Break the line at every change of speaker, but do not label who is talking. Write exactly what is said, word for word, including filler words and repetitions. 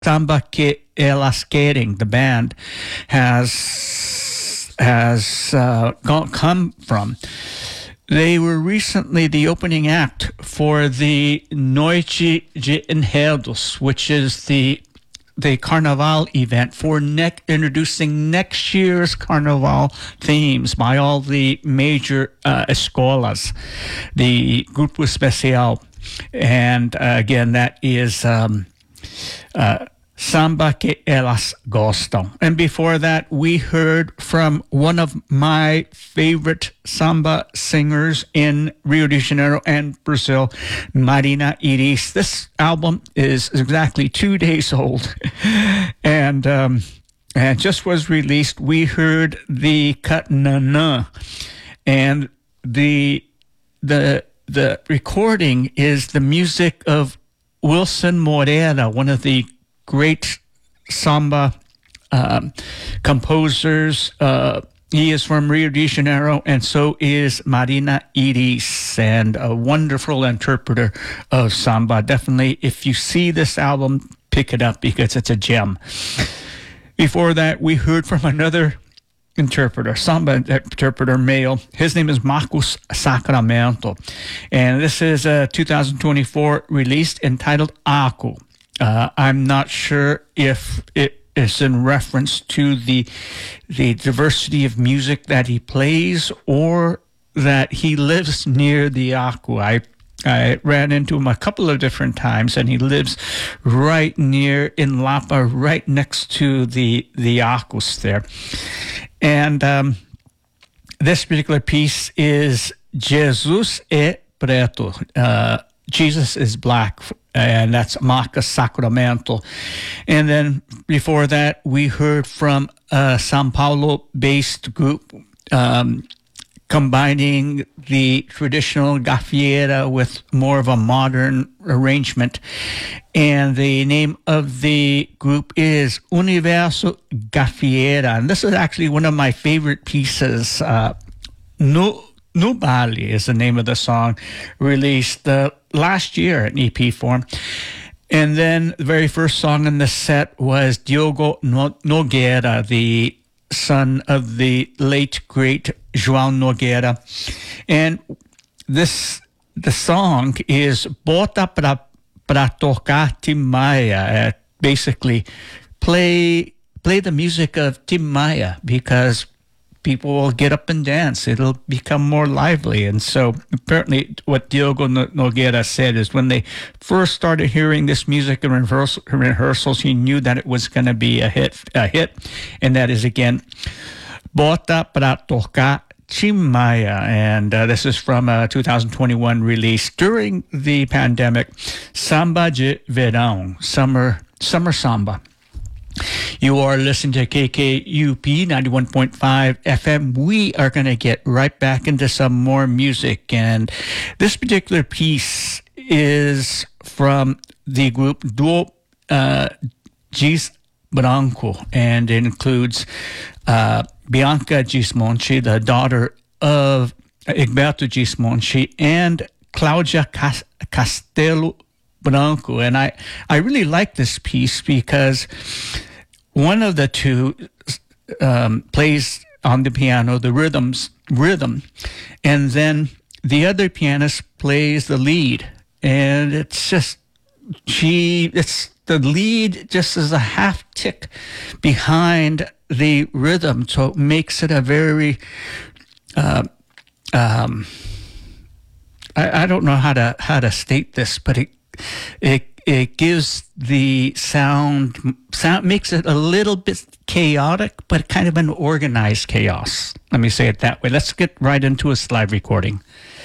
Samba que Elas Querem, the band, has has uh, gone, come from. They were recently the opening act for the Noite de Enredos, which is the the Carnaval event for ne- introducing next year's Carnaval themes by all the major uh, escolas, the Grupo Especial. And uh, again, that is um, uh, Samba que Elas Gostam. And before that, we heard from one of my favorite samba singers in Rio de Janeiro and Brazil, Marina Iris. This album is exactly two days old and um, and just was released. We heard the cut Nanã, and the the the recording is the music of Wilson Moreira, one of the great samba um, composers. Uh, he is from Rio de Janeiro, and so is Marina Iris, and a wonderful interpreter of samba. Definitely, if you see this album, pick it up because it's a gem. Before that, we heard from another interpreter, samba interpreter, male. His name is Marcos Sacramento, and this is a two thousand twenty-four release entitled Aku. Uh, I'm not sure if it is in reference to the the diversity of music that he plays or that he lives near the Aku. I I ran into him a couple of different times, and he lives right near in Lapa, right next to the the Akus there. And um, this particular piece is Jesus é Preto. Uh, Jesus is black, and that's Marcos Sacramento. And then before that, we heard from a Sao Paulo-based group um, combining the traditional gafieira with more of a modern arrangement. And the name of the group is Universo Gafieira. And this is actually one of my favorite pieces. Uh, no No Baile is the name of the song, released uh, last year in E P form. And then the very first song in the set was Diogo Nogueira, the son of the late, great João Nogueira. And this the song is Bota pra, pra tocar Tim Maia. Uh, basically, play, play the music of Tim Maia, because people will get up and dance. It'll become more lively. And so apparently what Diogo Nogueira said is when they first started hearing this music in rehearsal, rehearsals, he knew that it was going to be a hit, a hit. And that is, again, Bota pra tocar Tim Maia. And uh, this is from a two thousand twenty-one release during the pandemic, Samba de Verão, summer, summer samba. You are listening to K K U P ninety-one point five F M. We are going to get right back into some more music. And this particular piece is from the group Duo uh, Gis Branco, and it includes uh, Bianca Gismonti, the daughter of Egberto Gismonti, and Claudia Cas- Castelo Branco. And I, I really like this piece because one of the two um, plays on the piano the rhythms rhythm, and then the other pianist plays the lead. And it's just she it's the lead just is a half tick behind the rhythm, so it makes it a very uh, um, I, I don't know how to how to state this, but it it It gives the sound, sound makes it a little bit chaotic, but kind of an organized chaos. Let me say it that way. Let's get right into a live recording.